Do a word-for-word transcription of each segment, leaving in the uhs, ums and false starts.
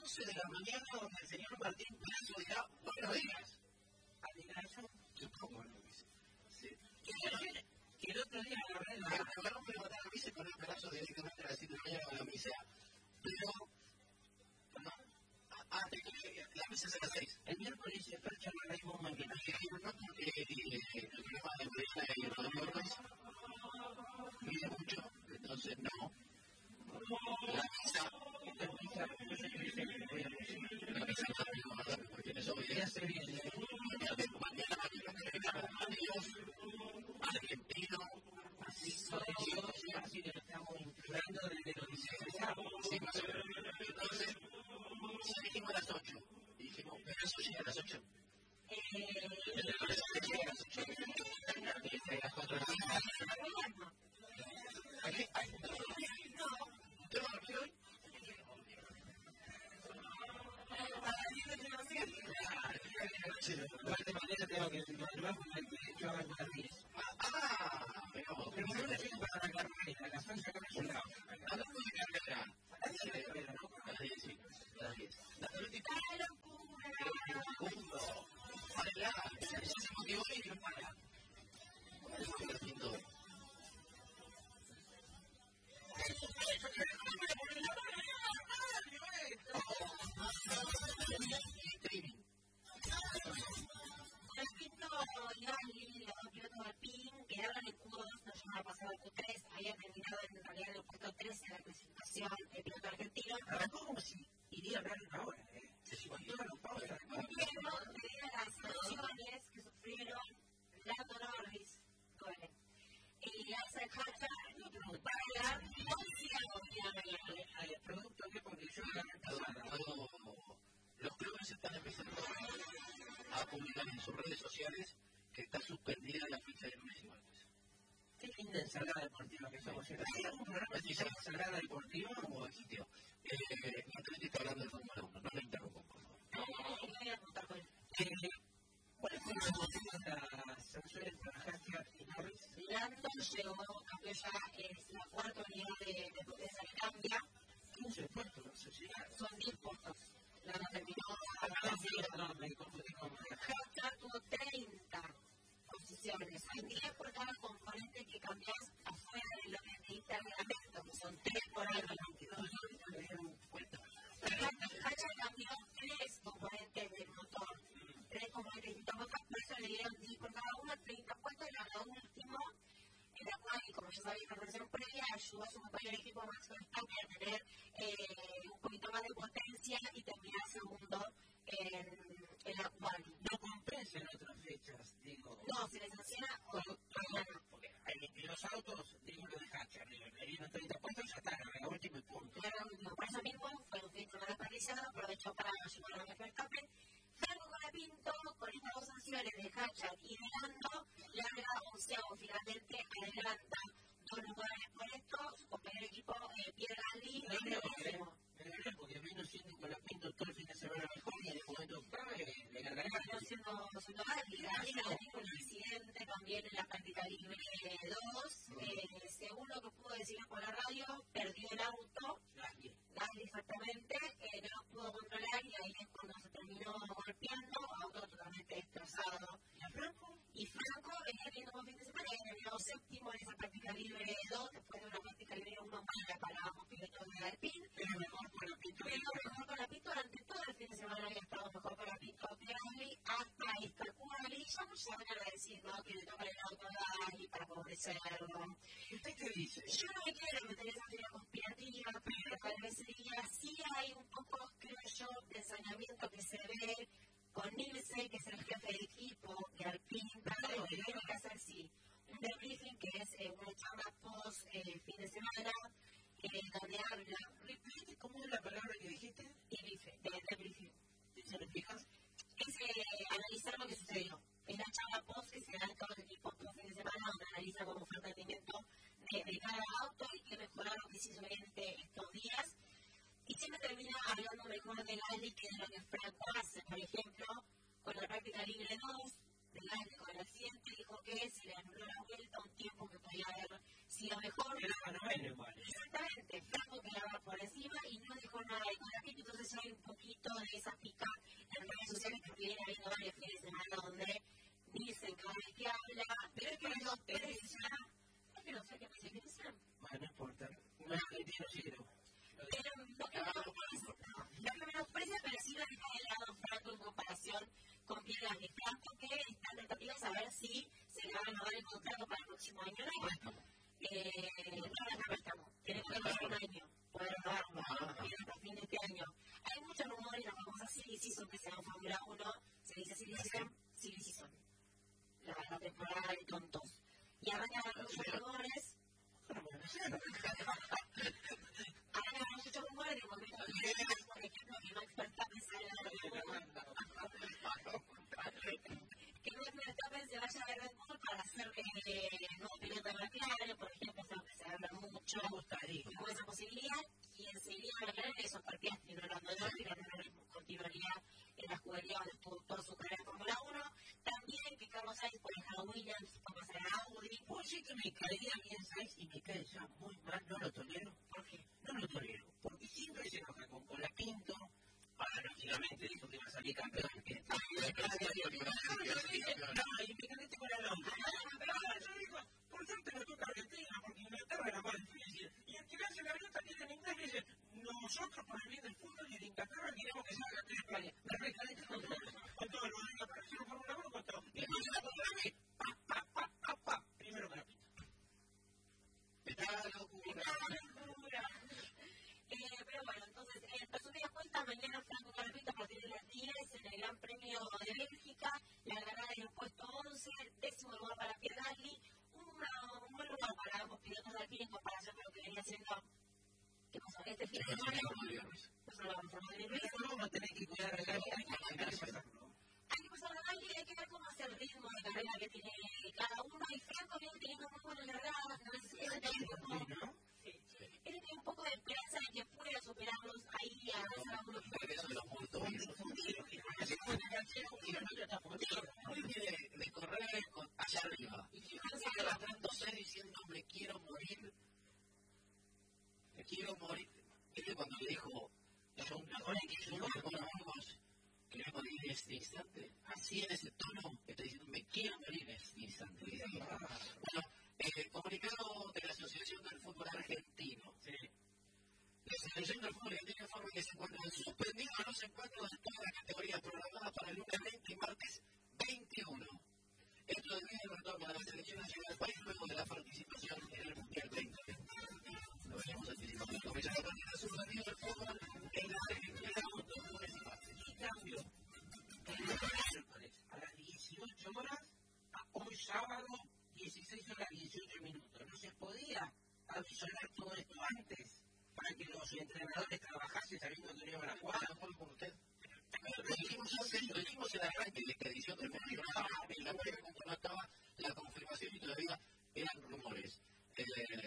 once de la mañana donde el señor Martín Pedazo dirá, buenos días. ¿A mi caso? Supongo, ¿no? Sí. Que el otro día agarré la... Me agarró para matar a mí se pone el pedazo directamente a las siete de la mañana con la misa. Pero... Ah, te creo la misa es a las seis. El miércoles se percha la raíz bomba que no no porque el programa de Mariana y Rodrigo Ruiz mide mucho, entonces no. La misa, esta misa, no sé qué dice que voy a decir. la misa no es mi verdad, porque en eso voy Ya a se viene. mañana Dios argentino, Así soy yo, así que lo estamos implorando desde los dieciséis. sí, más o menos. Entonces, ya dijimos a las ocho. Y dijimos, pero eso llega a las ocho. Eh, ¿Le parece que llega a las ocho? A las cuatro de la mañana. ¿Aquí? ¿Hay un trabajo? ¿Usted va a dormir hoy? De igual manera tengo que firmar porque yo hago una diez. Ah, pero Pero me lo decís para la carrera, a las once acá me llegaba. hablando de carrera, a las diez, ¿no? A las diez, sí, a las diez. La política ¡qué locura! punto. Para, ya se motivó y no para. ¿Cuál es el distinto? Streaming. Respecto a Gali, los dos pilotos alpín quedaron en Q dos, no llegaron a pasar al Q tres, había terminado en realidad en el puesto trece en la clasificación del piloto argentino. Arrancó como si iría a hablar una hora, ¿eh? Se llevó los pavos a la Pero, debido a las sanciones que sufrieron Lando Norris, Cole, y Axel Hatcher, para al producto que porque yo la pasada. Los clubes están empezando a publicar en sus redes sociales que está suspendida la fecha de lunes y martes. Qué linda ensalada deportiva que estamos haciendo. ¿Hay algún programa que se llama ensalada deportiva o existió? Eh, Martín está hablando de Fórmula uno, no le interrumpo, por favor. ¿Cuáles fueron los motivos de las sanciones para Hatcher y Norris? Lando llegó, cambió ya, es la cuarta unidad de, de potencia que cambia, quince puestos, no sé si son diez puntos. Lando terminó Ah, sí, no, me confundí con Hatcher tuvo treinta posiciones, hay diez por cada componente que cambias afuera de lo que necesita el reglamento, que son tres por año. me dieron cuenta. Hatcher cambió tres componentes del motor, tres componentes distintos, por eso le dieron diez por cada uno, treinta puestos, y la última, en la cual, como ya sabía, la versión previa ayudó a su compañero de equipo Max Verstappen a tener eh, un poquito más de potencia y terminar segundo en, en la cual. No compensa en otras fechas, digo. No, se le sanciona mañana. Porque hay veintidós autos, digo lo de Hatcher, le dieron treinta puntos y ya está, la última y punto. Claro, por eso mismo fue un fin de semana desperdiciado, aprovechó para ayudar a Max Verstappen. Franco Colapinto, con estas dos sanciones de Hatcher y de Lando, larga onceavo, finalmente adelanta dos lugares por esto, su compañero de equipo eh, Pierre Gasly, No, décimo. no, porque vino siendo Colapinto todo el fin de semana mejor y en el momento clave le ganaron. Terminó siendo siendo Gasly, Gasly no tuvo un accidente también en la práctica libre dos, eh, según lo que pudo decir por la radio, perdió el auto, Gasly exactamente, eh, no lo pudo controlar y ahí es cuando se terminó golpeando, auto totalmente destrozado. Y Franco venía teniendo un fin de semana y terminó séptimo en esa práctica libre dos, después de una práctica libre uno mala para ambos pilotos de Alpine. Pero mejor Colapinto. Pero mejor Colapinto, durante todo el fin de semana había estado mejor Colapinto que Gasly, hasta esta Gasly, ya no se van a decir, ¿no? Que le toca el auto a Gasly para favorecerlo. ¿Usted qué dice? Yo no me quiero meter en esa teoría conspirativa, pero tal vez diría, sí hay un poco, creo yo, de ensañamiento que se ve con Nielsen, que es el jefe de equipo de Alpine, para lo que tiene que hacer, sí, un debriefing que es eh, una charla post eh, fin de semana, eh, donde habla. Repite, ¿cómo es la palabra que dijiste? Debriefing, de debriefing. ¿Se lo explicas? Es eh, analizar lo que sucedió. Es la charla post que se da en todos los equipos por fin de semana, donde analiza cómo fue el rendimiento de, de cada auto y qué mejoraron, qué se hizo bien este, estos días. Y siempre termina hablando mejor de Gasly que de lo que Franco hace. Por ejemplo, con la práctica libre dos, de Gasly con el accidente, dijo que se le anuló la vuelta un tiempo que podía haber sido mejor. Era noveno igual. Exactamente, Franco quedaba por encima y no dejó nada de Colapinto, entonces hay un poquito Fórmula uno se dice Silverstone, Silverstone. La, la temporada de tontos. Y arrancan los rumores. Arrancan los muchos rumores de momento que, por ejemplo, que Max Verstappen salga de Red Bull. Que Max Verstappen se vaya de Red Bull para ser eh, nuevo piloto de McLaren, por ejemplo, es algo que se habla mucho. Me gustaría. Con esa posibilidad, quien se iría a McLaren es Oscar Piastri, no Lando Norris, y Lando Norris continuaría en la escudería donde estuvo toda su carrera en Fórmula uno. También que Carlos Sainz puede dejar a Williams para pasar a Audi. Puedo decir que me caería bien Sainz y me cae ya muy mal, no lo tolero. ¿Por qué? No lo tolero, porque siempre se enoja con Colapinto. Ahora, lógicamente, dijo que iba a salir campeón. Que no, y me calenté con el auto. Yo digo, por suerte no toca Argentina, porque Inglaterra era más difícil. Y el que le hace la nota tiene en inglés y dice, nosotros por el bien del fútbol y de Inglaterra queremos que salga de España. Me recalenté con todo eso. Con todo lo de la operación Fórmula uno, con todo. Y después la Fórmula uno, pa, pa, pa, pa, pa. Primero que la pista. Está la locura. Eh, pero bueno, entonces, en resumidas cuentas, mañana Franco Colapinto a partir de las diez en el Gran Premio de Bélgica, la ganada en el puesto once, décimo lugar para Pierre Gasly, una, un buen lugar para ambos pilotos de Alpine en comparación con lo que venía haciendo, ¿qué pasó? Este fin de semana. No se lo vamos a poner en Pero no vamos a tener que cuidar a Gasly, hay que pasarlo. Hay que pasar a Gasly, hay que ver cómo es el ritmo de carrera que tiene cada uno, y Franco viene teniendo muy buenas largadas, no sé si es el él tiene un poco de esperanza de que pueda superarlos ahí a hacer algunos Eso lo montó muy bien de correr allá arriba. Y se levantándose diciendo, me quiero morir. Me quiero morir. ¿Viste cuando le dijo, son mejores que yo, con amigos, que me morir en este instante? Así en ese tono, está diciendo, me quiero morir en este instante. Bueno, eh, comunicado de la Asociación del Fútbol Argentino. Sí. La Asociación del Fútbol Argentino informa que se encuentran suspendidos los encuentros de todas las categorías programadas para el lunes veinte y martes veintiuno. Esto debido al retorno de la selección nacional del país luego de la participación en el Mundial veinte veinte. Lo veníamos anticipando. Comenzó la partida suspendido del fútbol en la Argentina de lunes y martes. Y cambio. El miércoles a las dieciocho horas, a hoy sábado, dieciséis horas dieciocho minutos. ¿No se podía avisar todo esto antes para que los entrenadores trabajasen sabiendo que no iban a jugar? ¿De acuerdo con usted? Lo dijimos antes, lo dijimos en el arranque de esta edición del partido. En la previa cuando no estaba la confirmación y todavía eran rumores. Eh,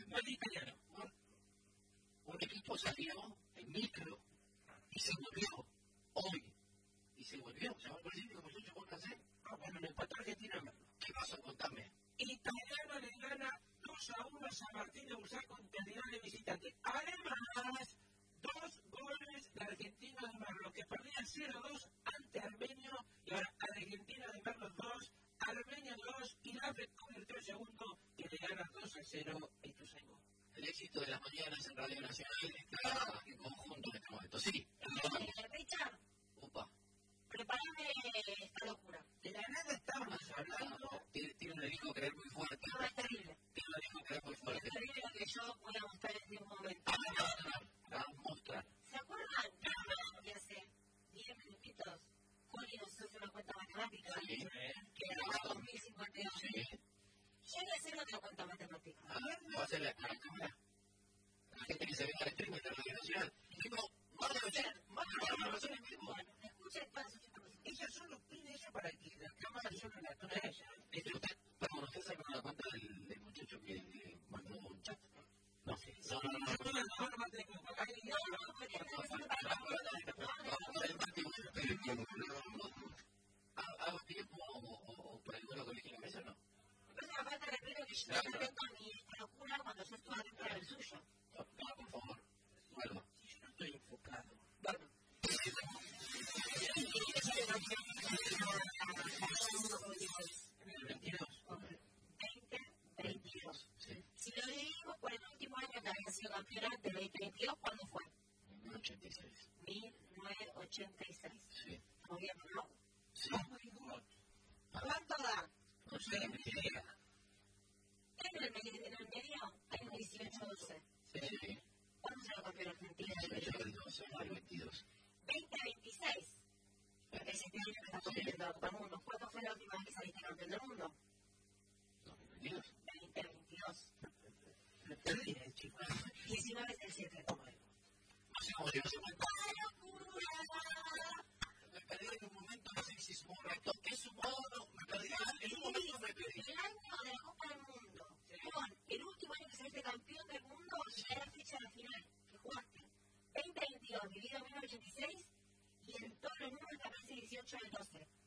un, un equipo salió en micro y se volvió hoy. Y se volvió. Se va a presidente como yo, ¿cómo hacer? Ah, bueno, le empató Argentina en verlo. ¿Qué pasó? Contame. Italiano le gana dos a uno a San Martín de Bursaco con integridad de visitante. Además, dos goles de Argentino de Merlo, que perdía cero dos ante Armenio, y ahora Argentina de Merlo dos, Armenio dos, y la F convirtió el segundo, que le gana dos a cero a Ituzaingó. El éxito de las mañanas en Radio Nacional está en conjunto en este momento. Sí. Eh, Richard, Opa. prepárame esta locura. De la nada estábamos hablando. Tiene, tiene un hijo querer muy fuerte. No, es terrible. Tiene un hijo querer muy Es fuerte. terrible lo que yo voy a mostrar en este momento. Vamos a mostrar. ¿Se acuerdan que hace diez minutitos Juli nos hizo una cuenta matemática? Sí. Que era dos mil cincuenta y dos. Sí. Yo voy a hacer otra cuenta matemática. Ah, va a ser la, la cámara. La gente que se ve al stream de Radio Nacional. Digo, más de ochenta, más de razón en vivo. Bueno, escuchen todas sus cosas. Ella solo pide eso para que la cámara solo la tome a ella. Este, usted, perdón, usted sacó la cuenta del, del muchacho que le mandó un chat. No, sí. No, no, no. Yo la forma tengo que pagar y No, no, porque esta es una para ¿Hago tiempo o por alguna colegio en la mesa? No. Pero es una falta de respeto que yo no tengo a mi locura cuando yo estuve dentro del suyo. No, por favor. Vuelva. si yo no estoy enfocado. Bueno. veintidós. veinte veintidós. Sí. Si lo dividimos por el último año que había sido campeonato de veinte veintidós, ¿cuándo fue? mil novecientos ochenta y seis. mil novecientos ochenta y seis. Sí. Muy bien, ¿no? Sí. ¿Cuánto da? No sé, me idea. En el medio, en el medio hay un dieciocho doce. Sí. ¿Cuándo se lo campeón Argentina? dieciocho del doce al veintidós. veinte veintiséis. Ese año de la Copa del Mundo. ¿Cuándo fue la última vez que saliste campeón del mundo? dos mil veintidós. veinte veintidós. Me perdí, eh, chicos. diecinueve es el siete. No sé cómo digo, se cuenta. ¡Qué locura! Me perdí en un momento, no sé si sumó un reto. ¿Qué sumó? No, me perdí. En un momento me perdí. El año de la Copa del Mundo. Con el último año que saliste campeón del mundo y era fecha de la final que jugaste. veinte veintidós, dividido en mil novecientos ochenta y seis y en todos los números catorce dieciocho del doce.